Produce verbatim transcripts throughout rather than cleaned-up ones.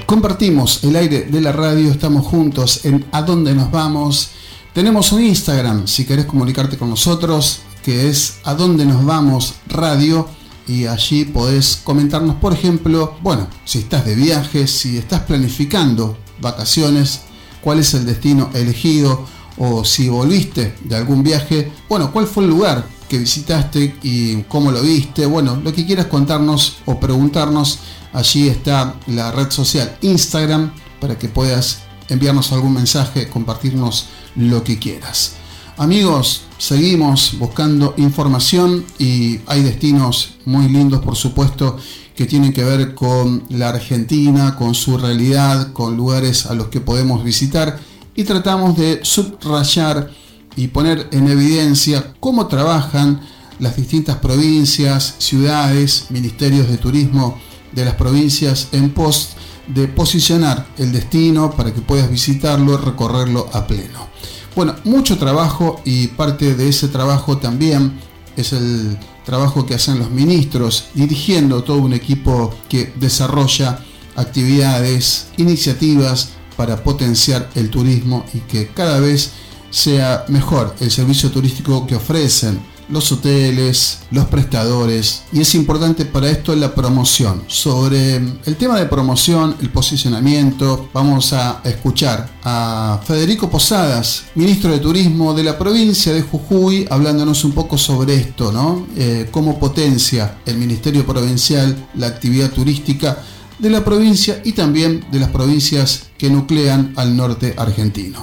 Compartimos el aire de la radio, estamos juntos en ¿A dónde nos vamos? Tenemos un Instagram, si querés comunicarte con nosotros, que es ¿A dónde nos vamos radio? Y allí podés comentarnos, por ejemplo, bueno, si estás de viaje, si estás planificando vacaciones, cuál es el destino elegido, o si volviste de algún viaje, bueno, cuál fue el lugar que visitaste y cómo lo viste, bueno, lo que quieras contarnos o preguntarnos. Allí está la red social Instagram para que puedas enviarnos algún mensaje, compartirnos lo que quieras. Amigos, seguimos buscando información y hay destinos muy lindos, por supuesto, que tienen que ver con la Argentina, con su realidad, con lugares a los que podemos visitar, y tratamos de subrayar y poner en evidencia cómo trabajan las distintas provincias, ciudades, ministerios de turismo de las provincias en pos de posicionar el destino para que puedas visitarlo, recorrerlo a pleno. Bueno, mucho trabajo, y parte de ese trabajo también es el trabajo que hacen los ministros, dirigiendo todo un equipo que desarrolla actividades, iniciativas para potenciar el turismo y que cada vez sea mejor el servicio turístico que ofrecen los hoteles, los prestadores, y es importante para esto la promoción. Sobre el tema de promoción, el posicionamiento, vamos a escuchar a Federico Posadas, ministro de Turismo de la provincia de Jujuy, hablándonos un poco sobre esto, ¿no? Eh, cómo potencia el Ministerio Provincial la actividad turística de la provincia y también de las provincias que nuclean al norte argentino.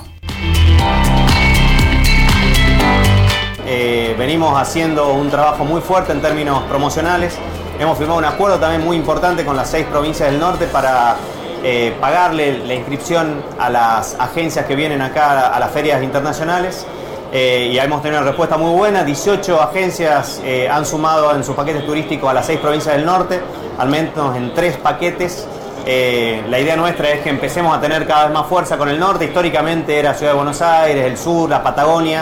Eh, venimos haciendo un trabajo muy fuerte en términos promocionales. Hemos firmado un acuerdo también muy importante con las seis provincias del norte para eh, pagarle la inscripción a las agencias que vienen acá a las ferias internacionales. Eh, y hemos tenido una respuesta muy buena. dieciocho agencias eh, han sumado en sus paquetes turísticos a las seis provincias del norte, al menos en tres paquetes. Eh, la idea nuestra es que empecemos a tener cada vez más fuerza con el norte. Históricamente era Ciudad de Buenos Aires, el sur, la Patagonia,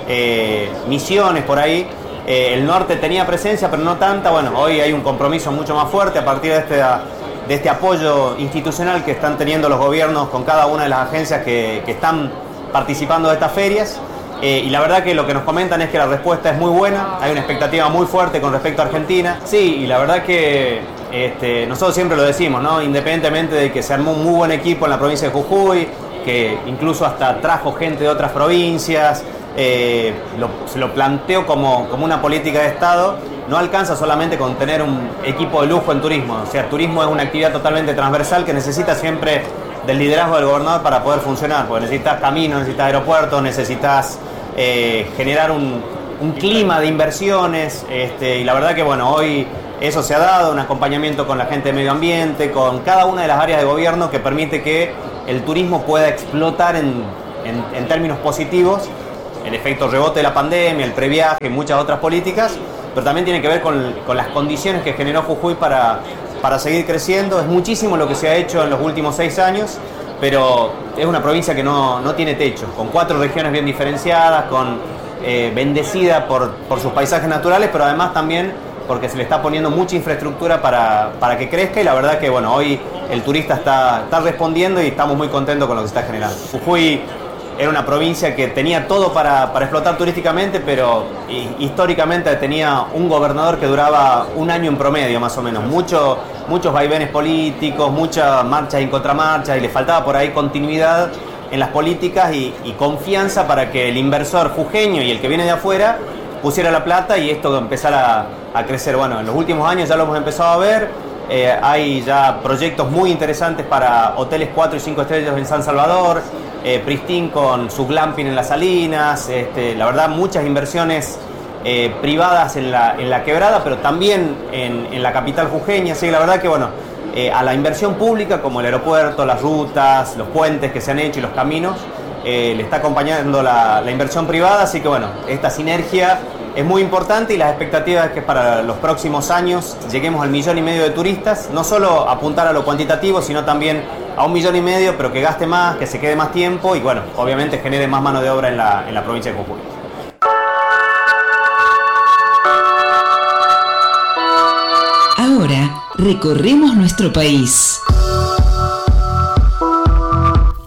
eh, Misiones, por ahí. Eh, el norte tenía presencia, pero no tanta. Bueno, hoy hay un compromiso mucho más fuerte a partir de este, de este apoyo institucional que están teniendo los gobiernos con cada una de las agencias que, que están participando de estas ferias. Eh, y la verdad que lo que nos comentan es que la respuesta es muy buena, hay una expectativa muy fuerte con respecto a Argentina. Sí, y la verdad que este, nosotros siempre lo decimos, ¿no? Independientemente de que se armó un muy buen equipo en la provincia de Jujuy, que incluso hasta trajo gente de otras provincias, eh, lo, se lo planteó como, como una política de Estado. No alcanza solamente con tener un equipo de lujo en turismo, o sea, turismo es una actividad totalmente transversal que necesita siempre del liderazgo del gobernador para poder funcionar, porque necesitas caminos, necesitas aeropuertos, necesitas eh, generar un, un clima de inversiones, este, y la verdad que bueno, hoy eso se ha dado, un acompañamiento con la gente de medio ambiente, con cada una de las áreas de gobierno que permite que el turismo pueda explotar en, en, en términos positivos, el efecto rebote de la pandemia, el previaje y muchas otras políticas, pero también tiene que ver con, con las condiciones que generó Jujuy para para seguir creciendo. Es muchísimo lo que se ha hecho en los últimos seis años, pero es una provincia que no, no tiene techo, con cuatro regiones bien diferenciadas, con eh, bendecida por, por sus paisajes naturales, pero además también porque se le está poniendo mucha infraestructura para, para que crezca, y la verdad que bueno, hoy el turista está, está respondiendo y estamos muy contentos con lo que se está generando. Jujuy era una provincia que tenía todo para, para explotar turísticamente, pero históricamente tenía un gobernador que duraba un año en promedio, más o menos. Mucho, muchos vaivenes políticos, muchas marchas y contramarchas, y le faltaba por ahí continuidad en las políticas y, y confianza para que el inversor jujeño y el que viene de afuera pusiera la plata y esto empezara a, a crecer. Bueno, en los últimos años ya lo hemos empezado a ver. Eh, hay ya proyectos muy interesantes para hoteles cuatro y cinco estrellas en San Salvador, eh, Pristín con su glamping en las Salinas, este, la verdad muchas inversiones eh, privadas en la, en la quebrada, pero también en, en la capital jujeña. Así que la verdad que bueno, eh, a la inversión pública como el aeropuerto, las rutas, los puentes que se han hecho y los caminos, eh, le está acompañando la, la inversión privada, así que bueno, esta sinergia es muy importante y las expectativas es que para los próximos años lleguemos al millón y medio de turistas, no solo apuntar a lo cuantitativo, sino también a un millón y medio, pero que gaste más, que se quede más tiempo y bueno, obviamente genere más mano de obra en la, en la provincia de Jujuy. Ahora recorremos nuestro país.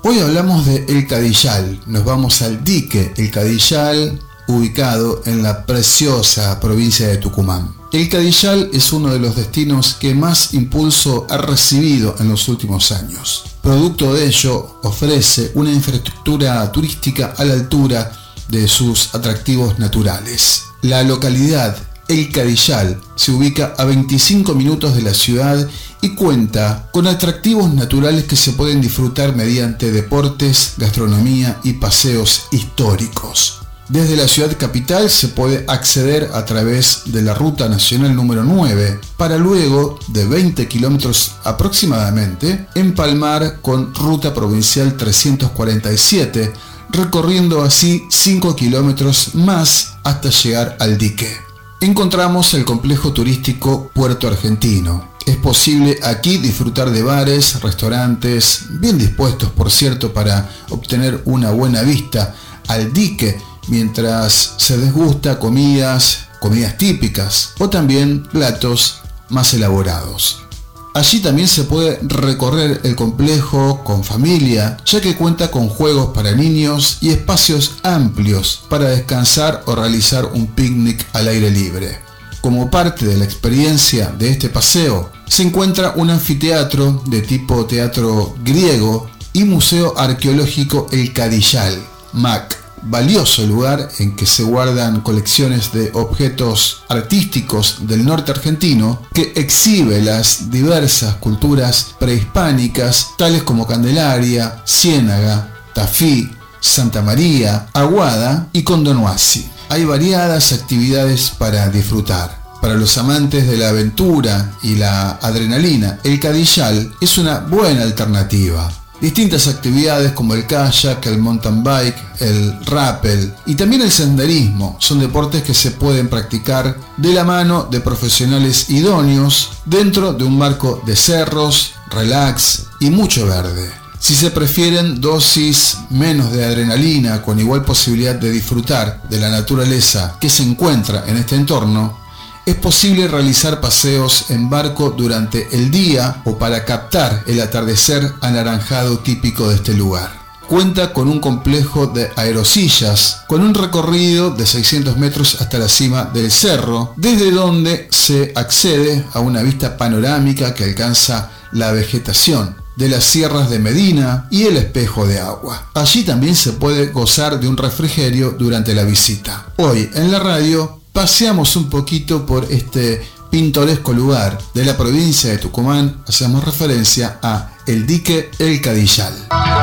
Hoy hablamos de El Cadillal, nos vamos al dique El Cadillal, ubicado en la preciosa provincia de Tucumán. El Cadillal es uno de los destinos que más impulso ha recibido en los últimos años. Producto de ello, ofrece una infraestructura turística a la altura de sus atractivos naturales. La localidad El Cadillal se ubica a veinticinco minutos de la ciudad y cuenta con atractivos naturales que se pueden disfrutar mediante deportes, gastronomía y paseos históricos. Desde la ciudad capital se puede acceder a través de la Ruta Nacional número nueve, para luego de veinte kilómetros aproximadamente empalmar con Ruta Provincial trescientos cuarenta y siete, recorriendo así cinco kilómetros más hasta llegar al dique. Encontramos el complejo turístico Puerto Argentino. Es posible aquí disfrutar de bares, restaurantes, bien dispuestos por cierto para obtener una buena vista al dique, mientras se desgusta comidas, comidas típicas o también platos más elaborados. Allí también se puede recorrer el complejo con familia, ya que cuenta con juegos para niños y espacios amplios para descansar o realizar un picnic al aire libre. Como parte de la experiencia de este paseo, se encuentra un anfiteatro de tipo teatro griego y museo arqueológico El Cadillal, M A C. Valioso lugar en que se guardan colecciones de objetos artísticos del norte argentino que exhibe las diversas culturas prehispánicas tales como Candelaria, Ciénaga, Tafí, Santa María, Aguada y Condonoassi. Hay variadas actividades para disfrutar. Para los amantes de la aventura y la adrenalina, El Cadillal es una buena alternativa. Distintas actividades como el kayak, el mountain bike, el rappel y también el senderismo son deportes que se pueden practicar de la mano de profesionales idóneos dentro de un marco de cerros, relax y mucho verde. Si se prefieren dosis menos de adrenalina con igual posibilidad de disfrutar de la naturaleza que se encuentra en este entorno, es posible realizar paseos en barco durante el día o para captar el atardecer anaranjado típico de este lugar. Cuenta con un complejo de aerosillas con un recorrido de seiscientos metros hasta la cima del cerro, desde donde se accede a una vista panorámica que alcanza la vegetación de las sierras de Medina y el espejo de agua. Allí también se puede gozar de un refrigerio durante la visita. Hoy en la radio paseamos un poquito por este pintoresco lugar de la provincia de Tucumán. Hacemos referencia a el dique El Cadillal.